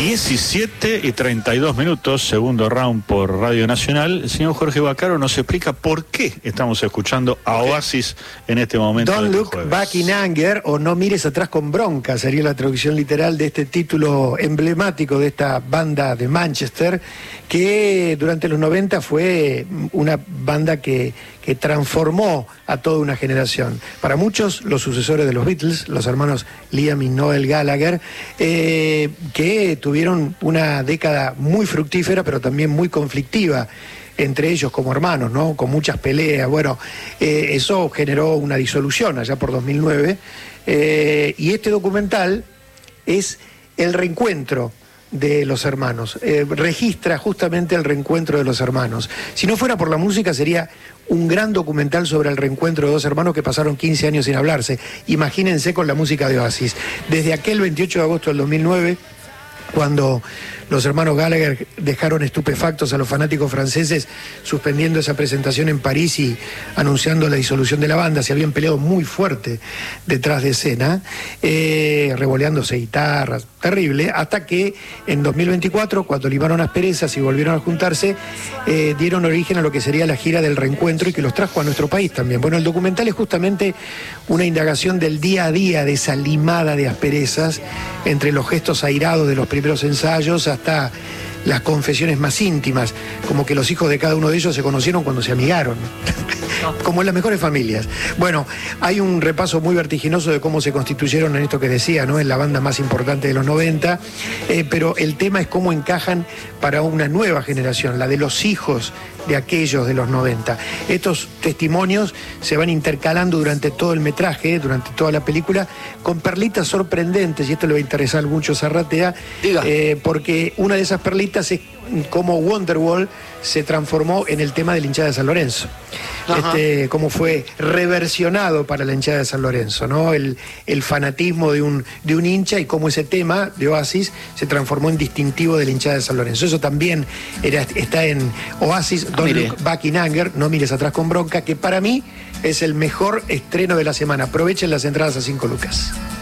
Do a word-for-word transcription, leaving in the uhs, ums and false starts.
diecisiete y treinta y dos minutos, segundo round por Radio Nacional. El señor Jorge Baccaro nos explica por qué estamos escuchando a Oasis en este momento. Don't Look jueves. Back in Anger, o No mires atrás con bronca, sería la traducción literal de este título emblemático de esta banda de Manchester, que durante los noventa fue una banda que, que transformó a toda una generación. Para muchos, los sucesores de los Beatles, los hermanos Liam y Noel Gallagher, eh, que tuvieron una década muy fructífera, pero también muy conflictiva entre ellos como hermanos, ¿no? Con muchas peleas. Bueno, eh, eso generó una disolución allá por dos mil nueve, eh, y este documental es el reencuentro de los hermanos, eh, registra justamente el reencuentro de los hermanos. Si no fuera por la música, sería un gran documental sobre el reencuentro de dos hermanos que pasaron quince años sin hablarse. Imagínense con la música de Oasis. Desde aquel veintiocho de agosto del dos mil nueve, cuando los hermanos Gallagher dejaron estupefactos a los fanáticos franceses, suspendiendo esa presentación en París y anunciando la disolución de la banda. Se habían peleado muy fuerte detrás de escena, eh, revoleándose guitarras, terrible, hasta que en dos mil veinticuatro, cuando limaron asperezas y volvieron a juntarse, eh, dieron origen a lo que sería la gira del reencuentro y que los trajo a nuestro país también. Bueno, el documental es justamente una indagación del día a día de esa limada de asperezas, entre los gestos airados de los primeros ensayos hasta las confesiones más íntimas, como que los hijos de cada uno de ellos se conocieron cuando se amigaron, como en las mejores familias. Bueno, hay un repaso muy vertiginoso de cómo se constituyeron en esto que decía, ¿no? En la banda más importante de los noventa, eh, pero el tema es cómo encajan para una nueva generación, la de los hijos de aquellos de los noventa. Estos testimonios se van intercalando durante todo el metraje, durante toda la película, con perlitas sorprendentes, y esto le va a interesar mucho a Zarratea, eh, porque una de esas perlitas es cómo Wonderwall se transformó en el tema de la hinchada de San Lorenzo. Este, cómo fue reversionado para la hinchada de San Lorenzo, ¿no? El, el fanatismo de un, de un hincha, y cómo ese tema de Oasis se transformó en distintivo de la hinchada de San Lorenzo. Eso también era, está en Oasis, Don't Look Back in Anger, No mires atrás con bronca, que para mí es el mejor estreno de la semana. Aprovechen las entradas a cinco lucas.